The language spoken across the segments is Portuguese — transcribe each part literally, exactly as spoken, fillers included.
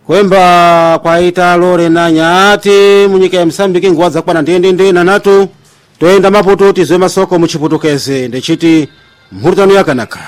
kwemba kwaita Lorena Nyati munyika ya Msambiki ngwadza kwana ndende na natu toenda Maputo tizwe masoko muchiputukeze ndechiti mhurtano yakanaka.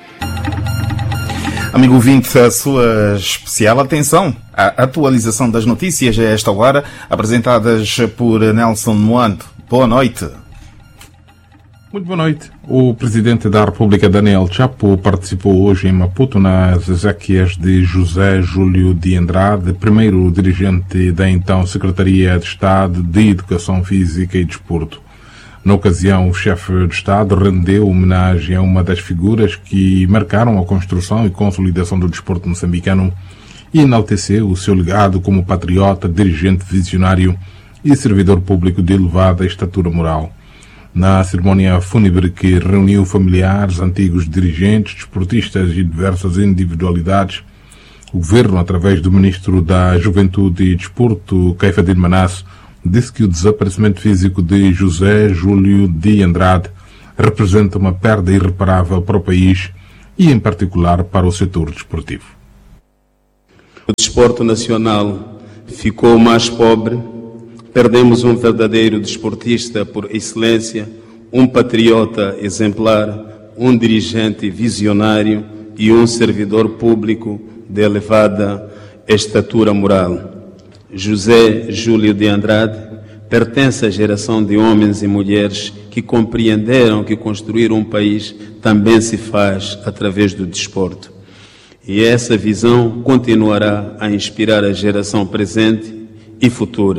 Amigo ouvinte, a sua especial atenção à atualização das notícias a esta hora, apresentadas por Nelson Moando. Boa noite. Muito boa noite. O Presidente da República, Daniel Chapo, participou hoje em Maputo nas exéquias de José Júlio de Andrade, primeiro dirigente da então Secretaria de Estado de Educação Física e Desporto. Na ocasião, o chefe de Estado rendeu homenagem a uma das figuras que marcaram a construção e consolidação do desporto moçambicano e enalteceu o seu legado como patriota, dirigente visionário e servidor público de elevada estatura moral. Na cerimónia fúnebre que reuniu familiares, antigos dirigentes, desportistas e diversas individualidades, o Governo, através do Ministro da Juventude e Desporto, Caifadine Manasse, disse que o desaparecimento físico de José Júlio de Andrade representa uma perda irreparável para o país e, em particular, para o setor desportivo. O desporto nacional ficou mais pobre, perdemos um verdadeiro desportista por excelência, um patriota exemplar, um dirigente visionário e um servidor público de elevada estatura moral. José Júlio de Andrade pertence à geração de homens e mulheres que compreenderam que construir um país também se faz através do desporto. E essa visão continuará a inspirar a geração presente e futura.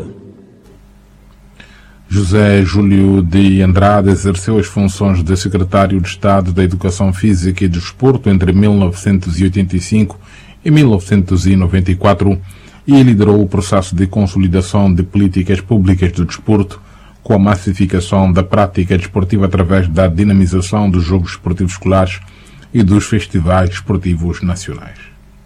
José Júlio de Andrade exerceu as funções de secretário de Estado da Educação Física e Desporto entre mil novecentos e oitenta e cinco e mil novecentos e noventa e quatro e liderou o processo de consolidação de políticas públicas do desporto com a massificação da prática desportiva através da dinamização dos Jogos Esportivos Escolares e dos festivais desportivos nacionais.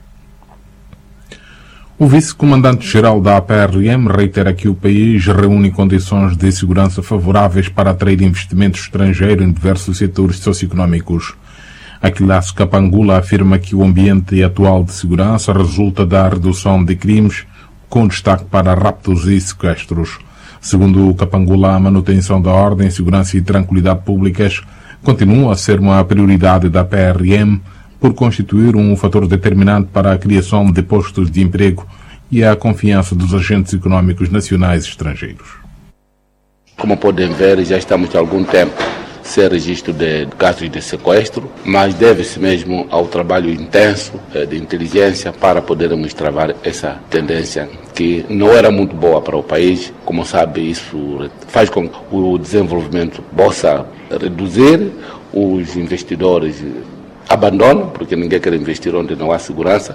O vice-comandante-geral da A P R M reitera que o país reúne condições de segurança favoráveis para atrair investimento estrangeiro em diversos setores socioeconómicos. Aquilas Kapangula afirma que o ambiente atual de segurança resulta da redução de crimes, com destaque para raptos e sequestros. Segundo Kapangula, a manutenção da ordem, segurança e tranquilidade públicas continua a ser uma prioridade da A P R M, por constituir um fator determinante para a criação de postos de emprego e a confiança dos agentes económicos nacionais e estrangeiros. Como podem ver, já estamos há algum tempo sem registro de casos de sequestro, mas deve-se mesmo ao trabalho intenso de inteligência para podermos travar essa tendência que não era muito boa para o país. Como sabe, isso faz com que o desenvolvimento possa reduzir, os investidores abandonam, porque ninguém quer investir onde não há segurança.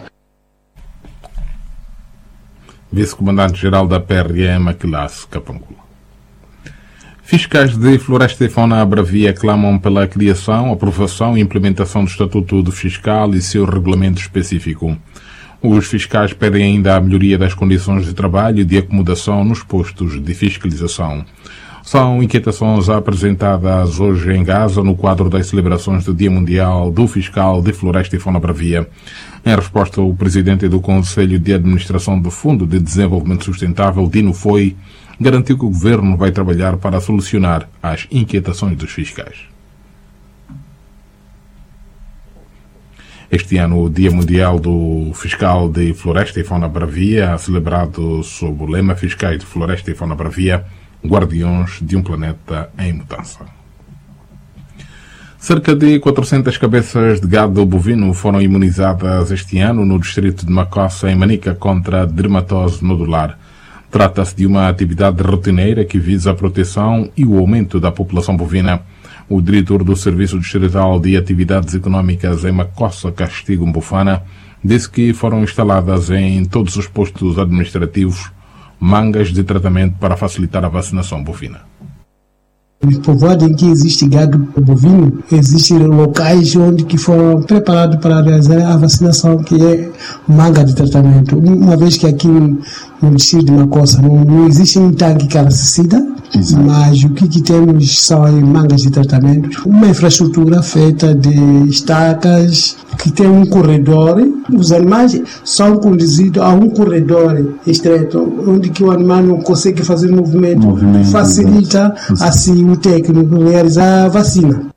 Vice-comandante-geral da P R M, Aquilas Kapangula. Fiscais de Floresta e Fauna Abravia clamam pela criação, aprovação e implementação do Estatuto do Fiscal e seu regulamento específico. Os fiscais pedem ainda a melhoria das condições de trabalho e de acomodação nos postos de fiscalização. São inquietações apresentadas hoje em Gaza no quadro das celebrações do Dia Mundial do Fiscal de Floresta e Fauna Bravia. Em resposta, o presidente do Conselho de Administração do Fundo de Desenvolvimento Sustentável, Dino Foi, garantiu que o governo vai trabalhar para solucionar as inquietações dos fiscais. Este ano, o Dia Mundial do Fiscal de Floresta e Fauna Bravia, celebrado sob o lema Fiscais de Floresta e Fauna Bravia, Guardiões de um Planeta em Mudança. Cerca de quatrocentas cabeças de gado bovino foram imunizadas este ano no distrito de Macossa, em Manica, contra a dermatose nodular. Trata-se de uma atividade rotineira que visa a proteção e o aumento da população bovina. O diretor do Serviço Distrital de Atividades Económicas em Macossa, Castigo Mbufana, disse que foram instaladas em todos os postos administrativos mangas de tratamento para facilitar a vacinação bovina. No povoado em que existe gado bovino, existem locais onde que foram preparados para realizar a vacinação, que é manga de tratamento. Uma vez que aqui no distrito de Macossa. Não, não existe um tanque caracicida, mas o que, que temos são mangas de tratamento, uma infraestrutura feita de estacas, que tem um corredor. Os animais são conduzidos a um corredor estreito, onde que o animal não consegue fazer movimento, movimento facilita assim o técnico realizar a vacina.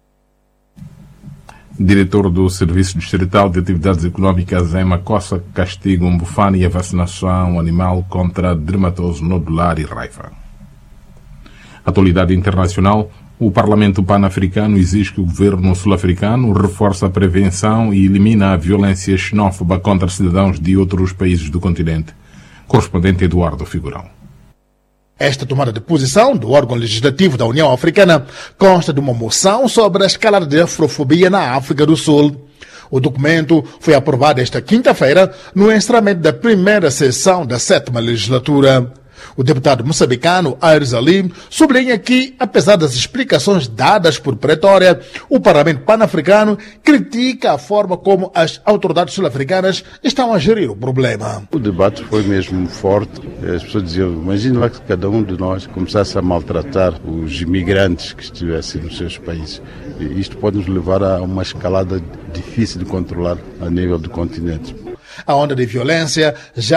Diretor do Serviço Distrital de Atividades Económicas em Macossa castiga um bufano e a vacinação animal contra dermatose nodular e raiva. Atualidade internacional. O Parlamento Pan-Africano exige que o governo sul-africano reforce a prevenção e elimine a violência xenófoba contra cidadãos de outros países do continente. Correspondente Eduardo Figurão. Esta tomada de posição do órgão legislativo da União Africana consta de uma moção sobre a escalada de afrofobia na África do Sul. O documento foi aprovado esta quinta-feira no encerramento da primeira sessão da sétima legislatura. O deputado moçambicano Aires Ali sublinha que, apesar das explicações dadas por Pretória, o Parlamento Pan-Africano critica a forma como as autoridades sul-africanas estão a gerir o problema. O debate foi mesmo forte. As pessoas diziam, imagina lá que cada um de nós começasse a maltratar os imigrantes que estivessem nos seus países. E isto pode nos levar a uma escalada difícil de controlar a nível do continente. A onda de violência já